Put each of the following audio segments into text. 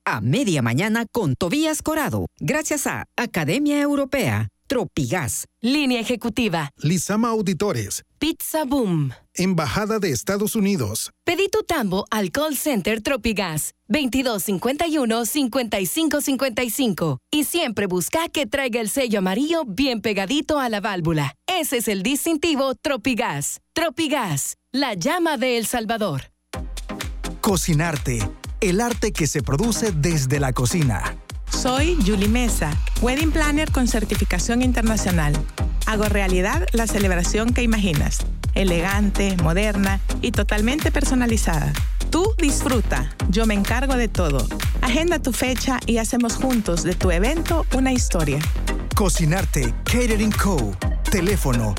a media mañana con Tobías Corado, gracias a Academia Europea, Tropigas, Línea Ejecutiva, Lizama Auditores, Pizza Boom, Embajada de Estados Unidos. Pedí tu tambo al call center Tropigas 2251-5555 y siempre busca que traiga el sello amarillo bien pegadito a la válvula. Ese es el distintivo Tropigas. Tropigas, la llama de El Salvador. Cocinarte, el arte que se produce desde la cocina. Soy Julie Mesa, Wedding Planner con certificación internacional. Hago realidad la celebración que imaginas, elegante, moderna y totalmente personalizada. Tú disfruta, yo me encargo de todo. Agenda tu fecha y hacemos juntos de tu evento una historia. Cocinarte, Catering Co. Teléfono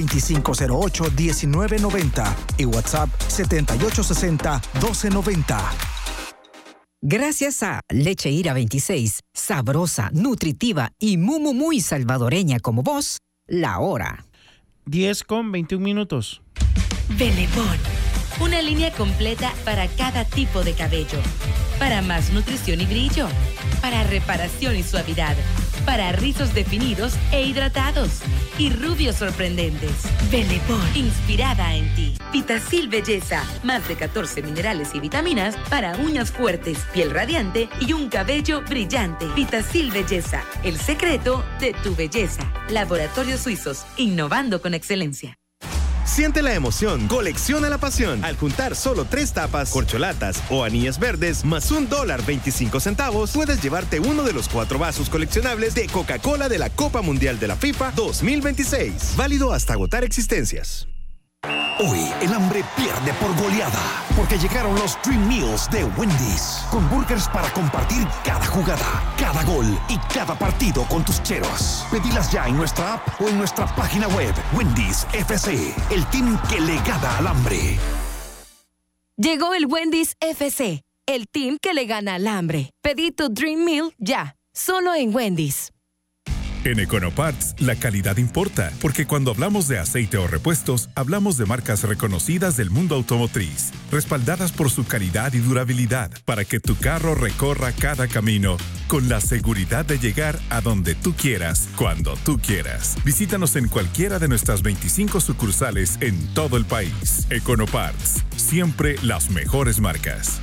2508-1990 y WhatsApp 7860-1290. Gracias a Leche Ira 26, sabrosa, nutritiva y muy salvadoreña como vos, la hora. 10:21. Belebón, una línea completa para cada tipo de cabello. Para más nutrición y brillo. Para reparación y suavidad. Para rizos definidos e hidratados. Y rubios sorprendentes. Belebón, inspirada en ti. Vitacil Belleza, más de 14 minerales y vitaminas para uñas fuertes, piel radiante y un cabello brillante. Vitacil Belleza, el secreto de tu belleza. Laboratorios Suizos, innovando con excelencia. Siente la emoción, colecciona la pasión. Al juntar solo 3 tapas, corcholatas o anillas verdes más $1.25, puedes llevarte uno de los 4 vasos coleccionables de Coca-Cola de la Copa Mundial de la FIFA 2026. Válido hasta agotar existencias. Hoy el hambre pierde por goleada, porque llegaron los Dream Meals de Wendy's, con burgers para compartir cada jugada, cada gol y cada partido con tus cheros. Pedilas ya en nuestra app o en nuestra página web. Wendy's FC, el team que le gana al hambre. Llegó el Wendy's FC, el team que le gana al hambre. Pedí tu Dream Meal ya, solo en Wendy's. En Econoparts, la calidad importa, porque cuando hablamos de aceite o repuestos, hablamos de marcas reconocidas del mundo automotriz, respaldadas por su calidad y durabilidad, para que tu carro recorra cada camino con la seguridad de llegar a donde tú quieras, cuando tú quieras. Visítanos en cualquiera de nuestras 25 sucursales en todo el país. Econoparts, siempre las mejores marcas.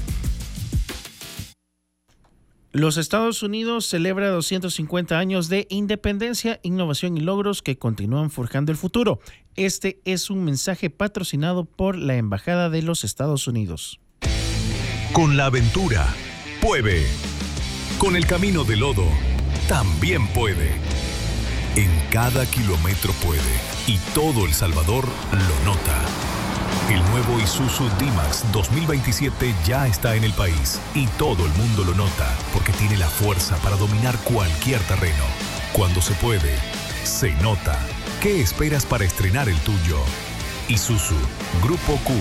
Los Estados Unidos celebra 250 años de independencia, innovación y logros que continúan forjando el futuro. Este es un mensaje patrocinado por la Embajada de los Estados Unidos. Con la aventura, puede. Con el camino de lodo, también puede. En cada kilómetro puede. Y todo El Salvador lo nota. El nuevo Isuzu D-Max 2027 ya está en el país y todo el mundo lo nota porque tiene la fuerza para dominar cualquier terreno. Cuando se puede, se nota. ¿Qué esperas para estrenar el tuyo? Isuzu, Grupo Q.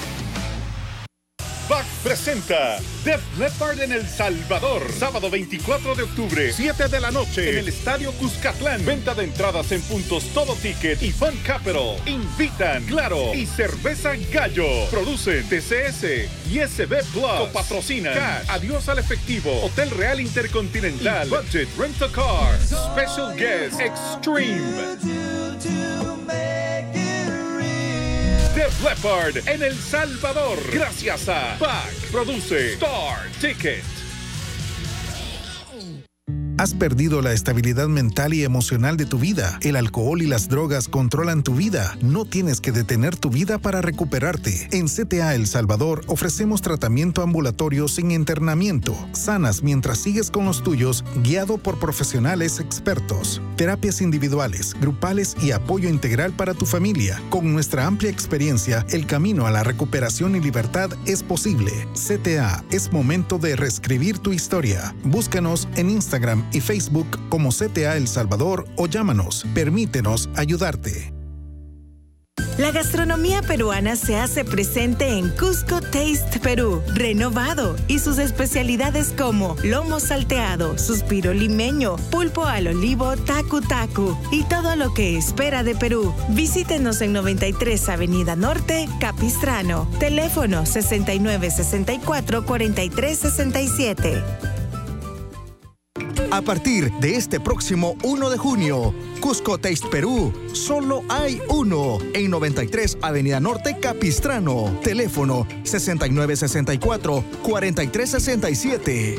BAC presenta Def Leppard en El Salvador, sábado 24 de octubre, 7 de la noche, en el Estadio Cuscatlán. Venta de entradas en puntos Todo Ticket y Fun Capital. Invitan Claro y Cerveza Gallo. Producen TCS y SB Plus. Copatrocinan Cash, Adiós al Efectivo, Hotel Real Intercontinental, Budget Rental Car, Special Guest Extreme. Def Leppard en El Salvador, gracias a BAC. Produce Star Ticket. ¿Has perdido la estabilidad mental y emocional de tu vida? El alcohol y las drogas controlan tu vida. No tienes que detener tu vida para recuperarte. En CTA El Salvador ofrecemos tratamiento ambulatorio sin internamiento. Sanas mientras sigues con los tuyos, guiado por profesionales expertos. Terapias individuales, grupales y apoyo integral para tu familia. Con nuestra amplia experiencia, el camino a la recuperación y libertad es posible. CTA, es momento de reescribir tu historia. Búscanos en Instagram y Facebook como CTA El Salvador o llámanos. Permítenos ayudarte. La gastronomía peruana se hace presente en Cusco Taste Perú, renovado, y sus especialidades como lomo salteado, suspiro limeño, pulpo al olivo, tacu tacu y todo lo que espera de Perú. Visítenos en 93 Avenida Norte, Capistrano. Teléfono 6964-4367. A partir de este próximo 1 de junio, Cusco Taste Perú, solo hay uno, en 93 Avenida Norte, Capistrano. Teléfono 6964-4367.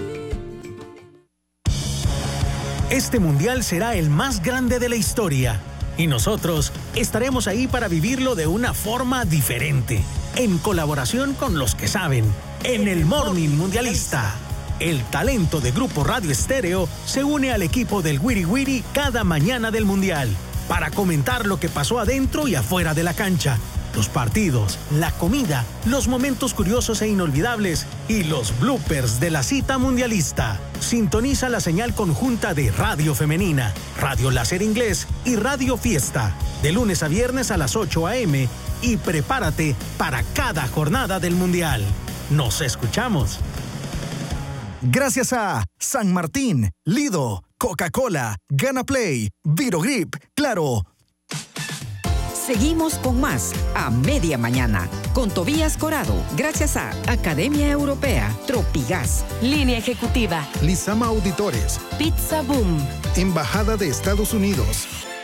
Este mundial será el más grande de la historia y nosotros estaremos ahí para vivirlo de una forma diferente, en colaboración con los que saben, en el Morning Mundialista. El talento de Grupo Radio Estéreo se une al equipo del Wiri Wiri cada mañana del Mundial para comentar lo que pasó adentro y afuera de la cancha, los partidos, la comida, los momentos curiosos e inolvidables y los bloopers de la cita mundialista. Sintoniza la señal conjunta de Radio Femenina, Radio Láser Inglés y Radio Fiesta, de lunes a viernes a las 8 a.m. y prepárate para cada jornada del Mundial. Nos escuchamos. Gracias a San Martín, Lido, Coca-Cola, Gana Play, Virogrip, Claro. Seguimos con más a media mañana con Tobías Corado, gracias a Academia Europea, Tropigas, Línea Ejecutiva, Lizama Auditores, Pizza Boom, Embajada de Estados Unidos,